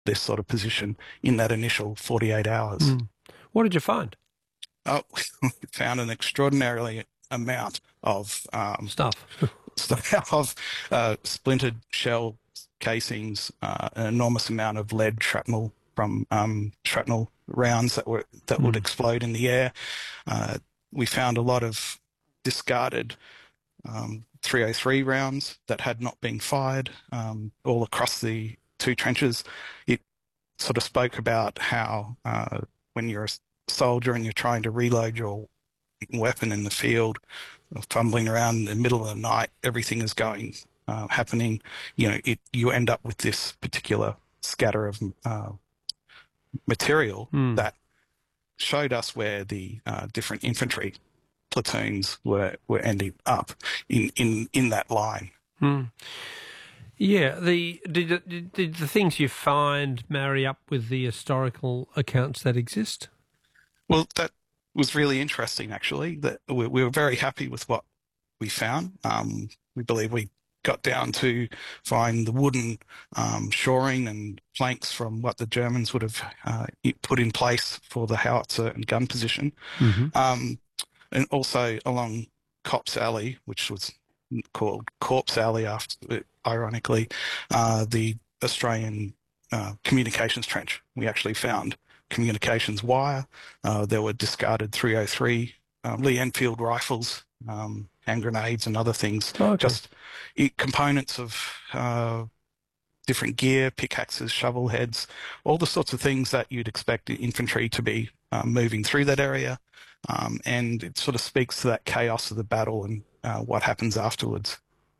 this sort of position in that initial 48 hours. What did you find? Oh, we found an extraordinarily amount of Stuff. of splintered shell casings, an enormous amount of lead shrapnel from shrapnel rounds that would explode in the air. We found a lot of discarded 303 rounds that had not been fired all across the two trenches. It sort of spoke about how when you're a soldier and you're trying to reload your weapon in the field, fumbling around in the middle of the night, everything is happening. You end up with this particular scatter of material that showed us where the different infantry platoons were ending up in that line. Yeah, did the things you find marry up with the historical accounts that exist? Well, that was really interesting, actually. That we were very happy with what we found. We believe we got down to find the wooden shoring and planks from what the Germans would have put in place for the howitzer and gun position. And also along Copp's Alley, which was called Corpse Alley after, ironically, the Australian communications trench. We actually found communications wire. There were discarded 303 Lee Enfield rifles, hand grenades and other things. Just components of different gear, pickaxes, shovel heads, all the sorts of things that you'd expect infantry to be moving through that area. And it sort of speaks to that chaos of the battle and what happens afterwards.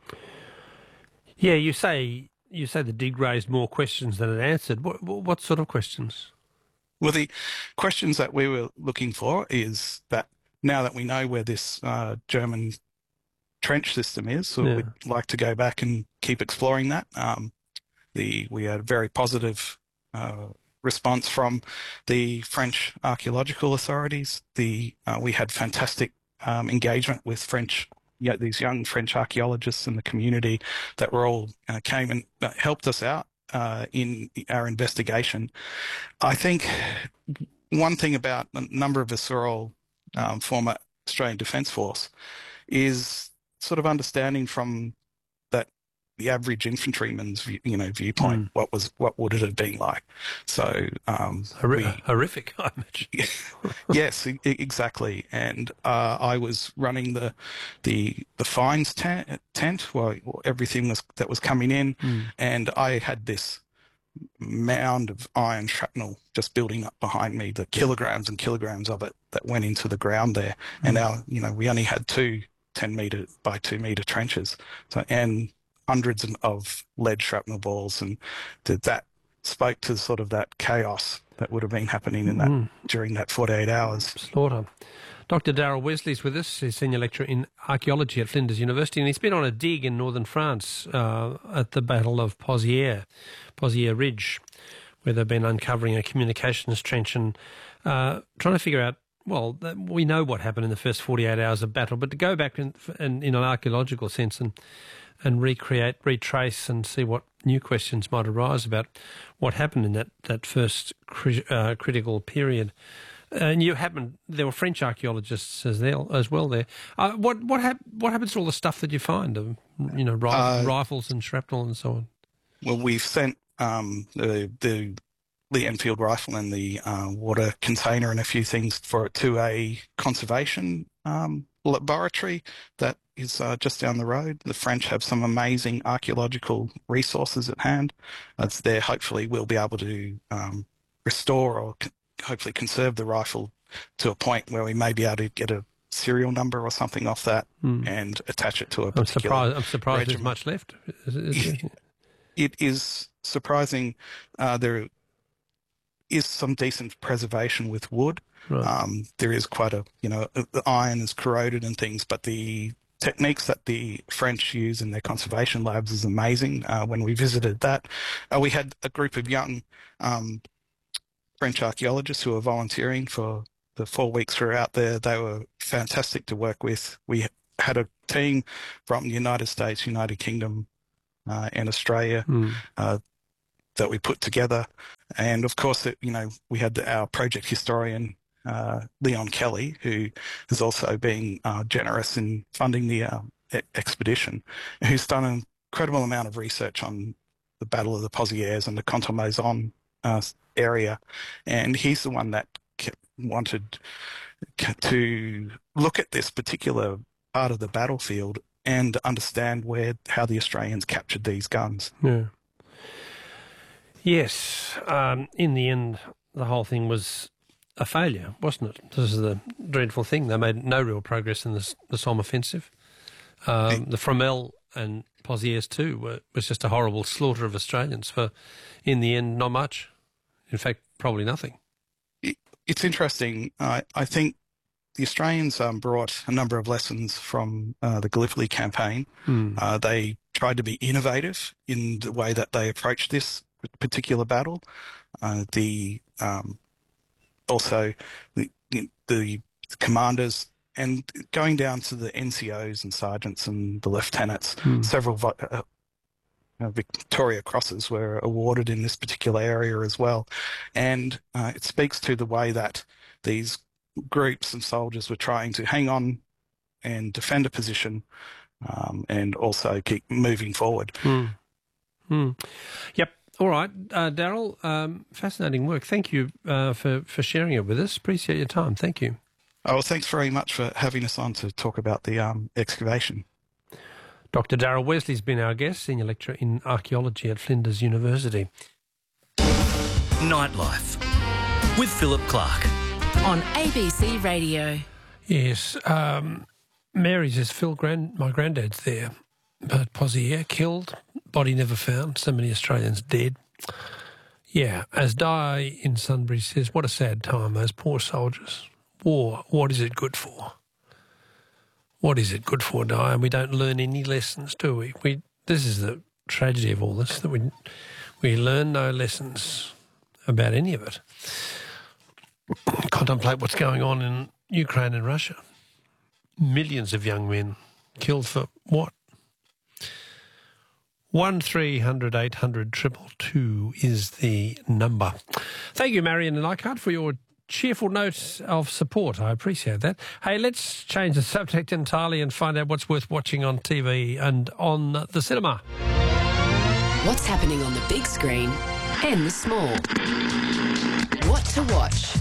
Yeah, you say the dig raised more questions than it answered. What sort of questions? Well, the questions that we were looking for is that now that we know where this German trench system is, so we'd like to go back and keep exploring that. We had a very positive response from the French archaeological authorities. We had fantastic engagement with these young French archaeologists in the community that were all came and helped us out in our investigation. I think one thing about a number of us are all former Australian Defence Force is sort of understanding from the average infantryman's viewpoint what would it have been like. So horrific, I imagine. Yes, exactly. And I was running the fines tent while everything that was coming in, and I had this mound of iron shrapnel just building up behind me, the kilograms and kilograms of it that went into the ground there. And we only had two 10-metre by 2-metre trenches, and hundreds of lead shrapnel balls, and that spoke to sort of that chaos that would have been happening during that 48 hours. Slaughter. Dr. Darryl Wesley's with us. He's Senior Lecturer in Archaeology at Flinders University, and he's been on a dig in northern France at the Battle of Pozières Ridge, where they've been uncovering a communications trench and trying to figure out, well, we know what happened in the first 48 hours of battle, but to go back in an archaeological sense and retrace and see what new questions might arise about what happened in that first critical period. And there were French archaeologists as well there. What happens to all the stuff that you find, rifles and shrapnel and so on? Well, we've sent the Lee Enfield rifle and the water container and a few things to a conservation laboratory that is just down the road. The French have some amazing archaeological resources at hand. It's there. Hopefully we'll be able to restore or hopefully conserve the rifle to a point where we may be able to get a serial number or something off that and attach it to a particular I'm surprised there's much left. It is surprising. There is some decent preservation with wood. Right. There is quite the iron is corroded and things, but the techniques that the French use in their conservation labs is amazing. When we visited that, we had a group of young French archaeologists who were volunteering for the 4 weeks we were out there. They were fantastic to work with. We had a team from the United States, United Kingdom, and Australia. that we put together. And of course, we had our project historian, Leon Kelly, who has also been generous in funding the expedition, who's done an incredible amount of research on the Battle of the Pozieres and the Contalmaison area. And he's the one that wanted to look at this particular part of the battlefield and understand how the Australians captured these guns. Yeah. Yes. In the end, the whole thing was a failure, wasn't it? This is the dreadful thing. They made no real progress in the Somme offensive. The Fromelles and Pozieres too was just a horrible slaughter of Australians for, in the end, not much. In fact, probably nothing. It's interesting. I think the Australians brought a number of lessons from the Gallipoli campaign. They tried to be innovative in the way that they approached this particular battle. Also the commanders, and going down to the NCOs and sergeants and the lieutenants, several Victoria Crosses were awarded in this particular area as well. And it speaks to the way that these groups and soldiers were trying to hang on and defend a position, and also keep moving forward. Yep. All right, Daryl, fascinating work. Thank you for sharing it with us. Appreciate your time. Thank you. Oh, well, thanks very much for having us on to talk about the excavation. Dr. Daryl Wesley's been our guest, Senior Lecturer in Archaeology at Flinders University. Nightlife with Philip Clark on ABC Radio. Yes, Mary says, Phil, my granddad's there, but Pozieres killed, body never found, so many Australians dead. Yeah, as Di in Sunbury says, what a sad time, those poor soldiers. War, what is it good for? What is it good for, Di? And we don't learn any lessons, do we? This is the tragedy of all this, that we learn no lessons about any of it. Contemplate what's going on in Ukraine and Russia. Millions of young men killed for what? 1300 800 222 is the number. Thank you, Marion and Leichhardt, for your cheerful notes of support. I appreciate that. Hey, let's change the subject entirely and find out what's worth watching on TV and on the cinema. What's happening on the big screen and the small? What to watch?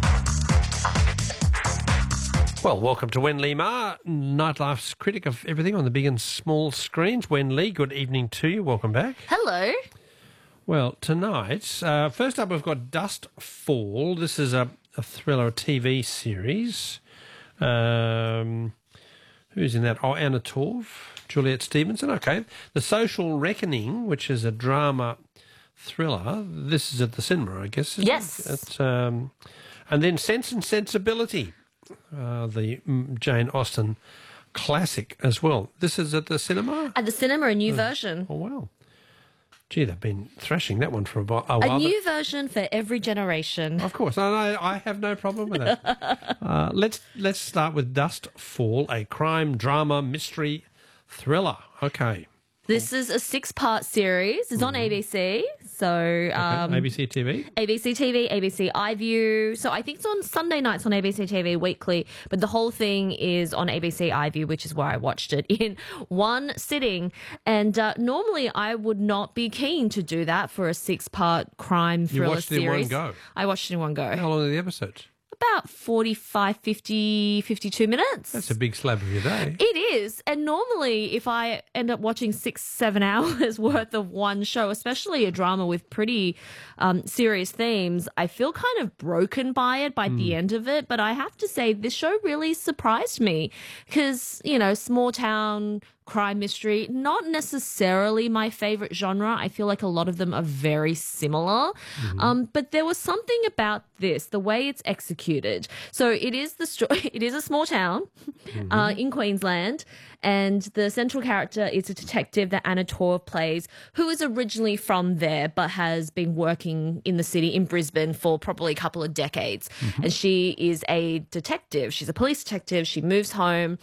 Well, welcome to Wen Lee Ma, Nightlife's critic of everything on the big and small screens. Wen Lee, good evening to you. Welcome back. Hello. Well, tonight, first up we've got Dustfall. This is a thriller, a TV series. Who's in that? Oh, Anna Torv, Juliet Stevenson. Okay. The Social Reckoning, which is a drama thriller. This is at the cinema, I guess. Yes. And then Sense and Sensibility, the Jane Austen classic as well. This is at the cinema? At the cinema, a new version. Oh, wow. Gee, they've been thrashing that one for a while. A new version for every generation. Of course. I have no problem with that. Let's start with Dustfall, a crime, drama, mystery thriller. Okay. This is a 6-part series. It's on ABC. So ABC TV? ABC TV, ABC iView. So I think it's on Sunday nights on ABC TV weekly, but the whole thing is on ABC iView, which is where I watched it in one sitting. And normally I would not be keen to do that for a 6-part crime thriller series. You watched it in one go? I watched it in one go. How long are the episodes? About 45, 50, 52 minutes. That's a big slab of your day. It is. And normally if I end up watching 6-7 hours worth of one show, especially a drama with pretty serious themes, I feel kind of broken by it by the end of it. But I have to say this show really surprised me because, small town crime mystery, not necessarily my favorite genre. I feel like a lot of them are very similar. But there was something about this, the way it's executed. So it is it is a small town in Queensland, And the central character is a detective that Anna Torv plays, who is originally from there but has been working in the city in Brisbane for probably a couple of decades. And she is a detective. She's a police detective. She moves home.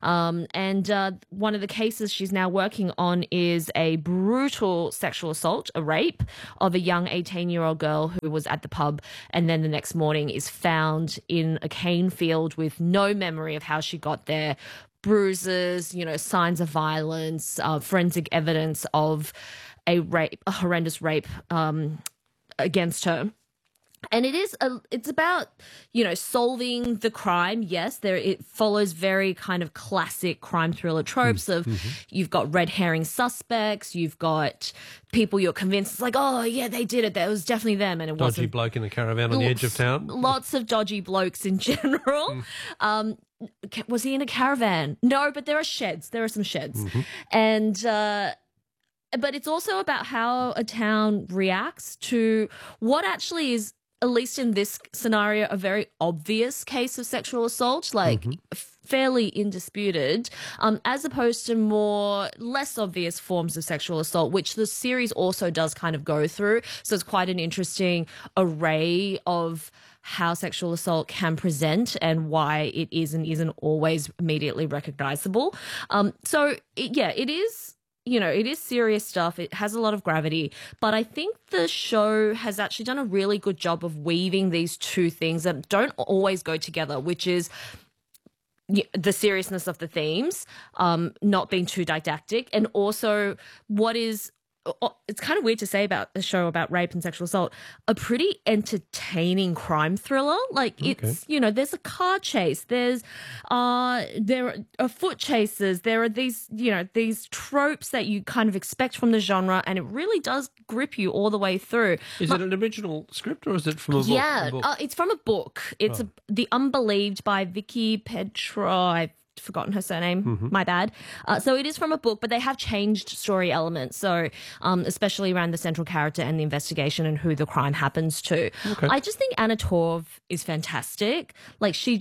And one of the cases she's now working on is a brutal sexual assault, a rape of a young 18-year-old girl who was at the pub and then the next morning is found in a cane field with no memory of how she got there. Bruises, signs of violence, forensic evidence of a horrendous rape against her. And it's about, solving the crime. Yes, it follows very kind of classic crime thriller tropes of you've got red herring suspects, you've got people you're convinced it's like, oh yeah, they did it. That was definitely them. And it wasn't. Dodgy bloke in a caravan on the edge of town. Lots of dodgy blokes in general. Was he in a caravan? No, but there are sheds. There are some sheds. And, but it's also about how a town reacts to what actually is, at least in this scenario, a very obvious case of sexual assault, like fairly indisputed, as opposed to less obvious forms of sexual assault, which the series also does kind of go through. So it's quite an interesting array of how sexual assault can present and why it is and isn't always immediately recognizable. It is. It is serious stuff. It has a lot of gravity, but I think the show has actually done a really good job of weaving these two things that don't always go together, which is the seriousness of the themes, not being too didactic, and also what is, it's kind of weird to say about a show about rape and sexual assault, a pretty entertaining crime thriller. Like it's, there's a car chase, there are foot chases, there are these, these tropes that you kind of expect from the genre, and it really does grip you all the way through. Is it an original script or is it from a book? Yeah, it's from a book. It's The Unbelieved by Vicky Petra. I've forgotten her surname, my bad. So it is from a book, but they have changed story elements. So especially around the central character and the investigation and who the crime happens to. Okay. I just think Anna Torv is fantastic. Like she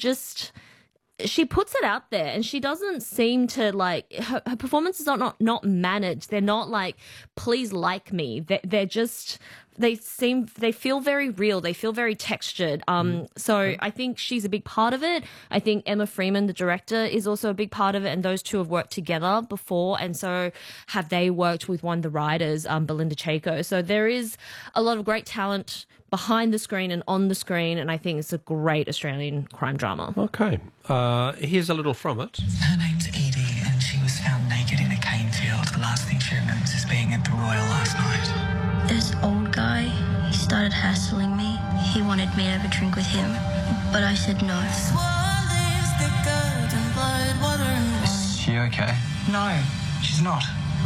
puts it out there, and she doesn't seem to her performances are not managed. They're not like, please like me. They're just, they feel very real. They feel very textured. So I think she's a big part of it. I think Emma Freeman, the director, is also a big part of it, and those two have worked together before, and so have they worked with one of the writers, Belinda Chaco. So there is a lot of great talent behind the screen and on the screen, and I think it's a great Australian crime drama. Okay. Here's a little from it. Her name's Edie, and she was found naked in a cane field. The last thing she remembers is being at the Royal last night. This old guy, he started hassling me. He wanted me to have a drink with him, but I said no. Is she okay? No, she's not.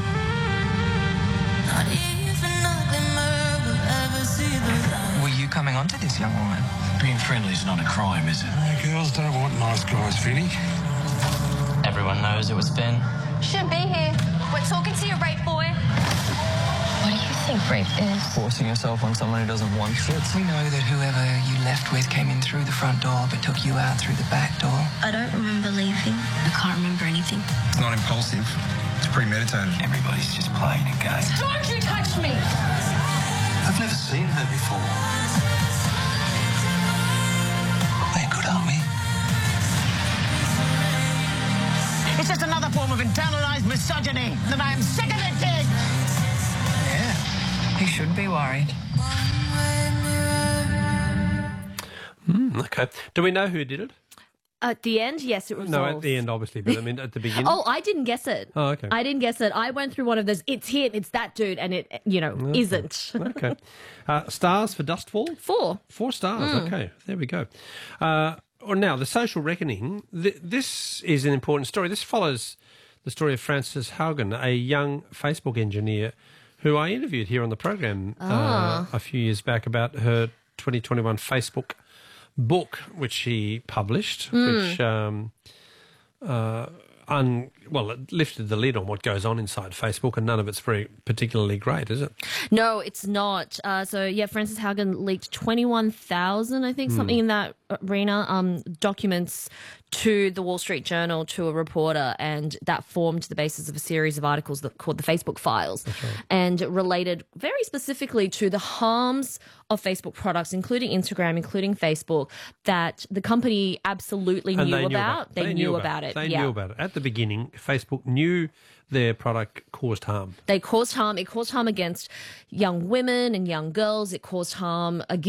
Were you coming on to this young woman? Being friendly is not a crime, is it? Girls don't want nice guys, Vinny. Everyone knows it was Ben. Should be here. We're talking to your rape boy. What do you think rape is? Forcing yourself on someone who doesn't want it. We know that whoever you left with came in through the front door but took you out through the back door. I don't remember leaving. I can't remember anything. It's not impulsive. It's premeditated. Everybody's just playing a game. Don't you touch me! I've never seen her before. We're good, aren't we? It's just another form of internalized misogyny that I am sick of it, kid! Yeah, he should be worried. Okay. Do we know who did it? At the end, yes, it resolves. No, at the end, obviously, but I mean at the beginning. Oh, I didn't guess it. Oh, okay. I didn't guess it. I went through one of those, it's him, it's that dude, and it, isn't. Okay. Stars for Dustfall? 4. 4 stars, okay. There we go. Now, The Social Reckoning. This is an important story. This follows the story of Frances Haugen, a young Facebook engineer who I interviewed here on the program a few years back about her 2021 Facebook book, which she published, which it lifted the lid on what goes on inside Facebook, and none of it's very particularly great, is it? No, it's not. Frances Haugen leaked 21,000, I think, something in that arena, documents to the Wall Street Journal, to a reporter, and that formed the basis of a series of articles called the Facebook Files, and related very specifically to the harms of Facebook products, including Instagram, including Facebook, that the company absolutely knew about. They knew about it. They knew about it. At the beginning, Facebook knew their product caused harm. They caused harm. It caused harm against young women and young girls. It caused harm against